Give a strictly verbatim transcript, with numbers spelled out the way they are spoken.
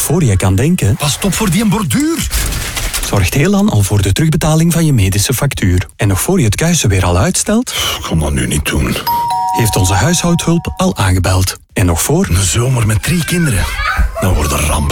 voor je kan denken, Pas op voor die borduur. zorgt Helan al voor de terugbetaling van je medische factuur. En nog voor je het kuisen weer al uitstelt, Ik kan dat nu niet doen. heeft onze huishoudhulp al aangebeld. En nog voor... Een zomer met drie kinderen. Dat wordt een ramp.